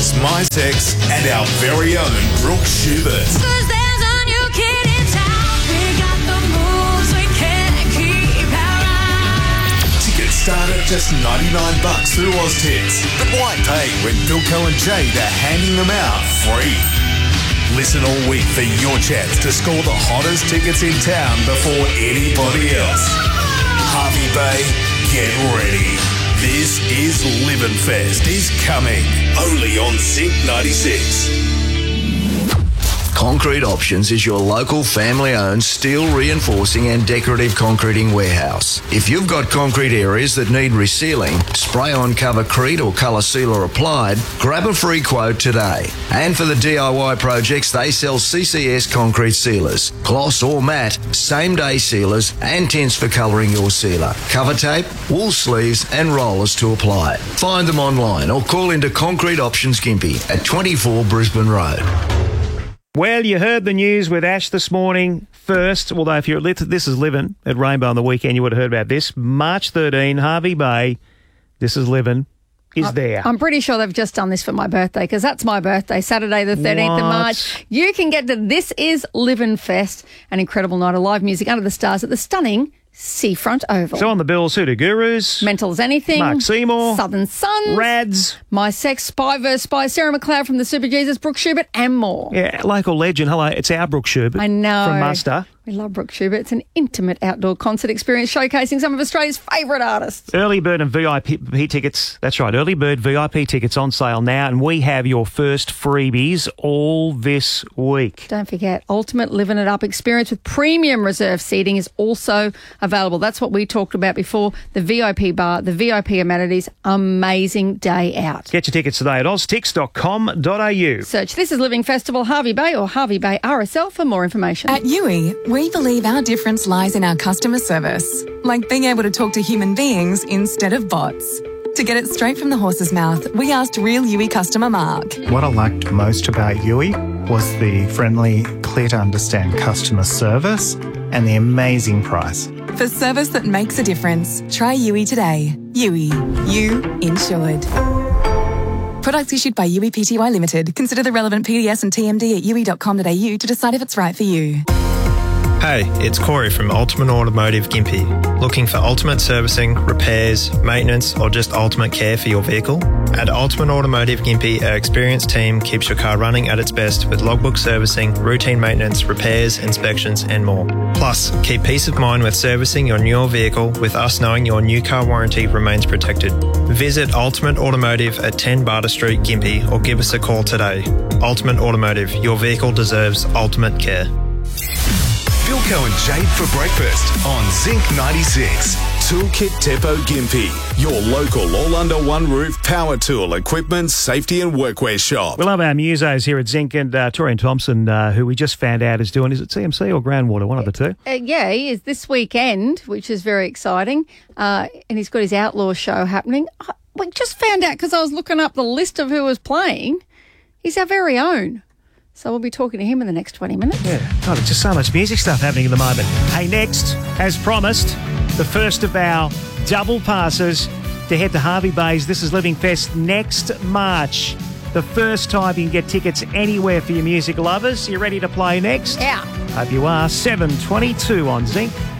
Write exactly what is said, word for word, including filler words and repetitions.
Cyrus, My Sex, and our very own Brooke Schubert. Cause there's a new kid in town. We got the moves, we can't keep our eyes. Tickets start at just ninety-nine bucks through OzTix. But why pay when Bilko and Jade are handing them out free? Listen all week for your chance to score the hottest tickets in town before anybody else. Harvey Bay, get ready. This is Livin' Fest is coming, only on Zinc ninety-six. Concrete Options is your local family-owned steel reinforcing and decorative concreting warehouse. If you've got concrete areas that need resealing, spray-on covercrete or colour sealer applied, grab a free quote today. And for the D I Y projects, they sell C C S concrete sealers, gloss or matte, same-day sealers and tints for colouring your sealer, cover tape, wool sleeves and rollers to apply. Find them online or call into Concrete Options Gympie at twenty-four Brisbane Road. Well, you heard the news with Ash this morning first, although if you're at This Is Livin' at Rainbow on the weekend, you would have heard about this. March thirteenth, Harvey Bay, This Is Livin' is I'm, there. I'm pretty sure they've just done this for my birthday because that's my birthday, Saturday the thirteenth What? of March. You can get to This Is Livin' Fest, an incredible night of live music under the stars at the stunning Seafront Oval. So on the bill, Suda Gurus, Mental as Anything, Mark Seymour, Southern Suns, Rads, My Sex, Spy versus Spy, Sarah McLeod from the Super Jesus, Brooke Schubert, and more. yeah, local legend. Hello, it's our Brooke Schubert. I know. From Muster. We love Brooke Schubert. It's an intimate outdoor concert experience showcasing some of Australia's favourite artists. Early bird and V I P tickets. That's right. Early bird V I P tickets on sale now, and we have your first freebies all this week. Don't forget, Ultimate Living It Up experience with premium reserve seating is also available. That's what we talked about before. The V I P bar, the V I P amenities, amazing day out. Get your tickets today at oztix dot com dot a u. Search This Is Living Festival Harvey Bay or Harvey Bay R S L for more information. At Yui, we believe our difference lies in our customer service, like being able to talk to human beings instead of bots. To get it straight from the horse's mouth, we asked real Yui customer Mark. What I liked most about Yui was the friendly, clear to understand customer service and the amazing price. For service that makes a difference, try Yui today. Yui, you insured. Products issued by Yui Pty Limited. Consider the relevant P D S and T M D at yui dot com dot a u to decide if it's right for you. Hey, it's Corey from Ultimate Automotive Gympie. Looking for ultimate servicing, repairs, maintenance, or just ultimate care for your vehicle? At Ultimate Automotive Gympie, our experienced team keeps your car running at its best with logbook servicing, routine maintenance, repairs, inspections, and more. Plus, keep peace of mind with servicing your newer vehicle with us knowing your new car warranty remains protected. Visit Ultimate Automotive at ten Barter Street, Gympie, or give us a call today. Ultimate Automotive, your vehicle deserves ultimate care. Bilko and Jade for breakfast on Zinc ninety-six. Toolkit Depot Gympie, your local all-under-one roof power tool, equipment, safety and workwear shop. We love our musos here at Zinc, and uh, Torian Thompson, uh, who we just found out is doing, is it C M C or Groundwater, one of the two? Uh, yeah, he is this weekend, which is very exciting, uh, and he's got his Outlaw show happening. I, we just found out because I was looking up the list of who was playing. He's our very own. So we'll be talking to him in the next twenty minutes. Yeah. God, it's just so much music stuff happening at the moment. Hey, next, as promised, the first of our double passes to head to Harvey Bay's This Is Living Fest next March. The first time you can get tickets anywhere for your music lovers. You ready to play next? Yeah. Hope you are. seven twenty-two on Zinc.